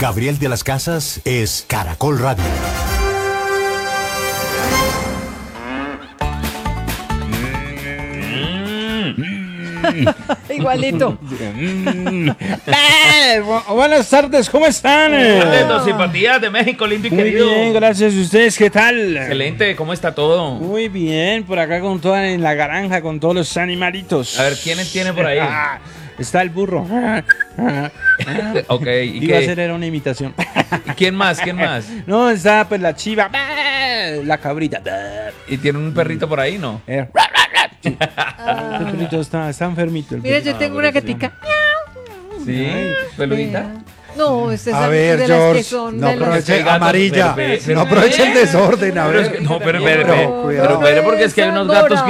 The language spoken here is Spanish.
Gabriel de las Casas es Caracol Radio. Igualito. Buenas tardes, ¿cómo están? Dos simpatías de México, lindo y Muy querido. bien, gracias. ¿Y ustedes qué tal? Excelente, ¿cómo está todo? Muy bien, por acá con toda en la granja, con todos los animalitos. A ver, ¿quiénes tiene por ahí? Está el burro. Ok, ¿y Iba a qué? hacer era una imitación. ¿Y quién más? ¿Quién más? No, está pues la chiva, la cabrita. ¿Y tiene un perrito por ahí, no? El perrito está enfermito. El Mira, perrito. yo tengo una gatica. Sí, peludita. No, es A esa ver, de las que George, son no de las- aproveche gatos, amarilla, pero- no aproveche el desorden, a Pero ver. es que, no, pero, Cuidado. porque es que hay unos gatos que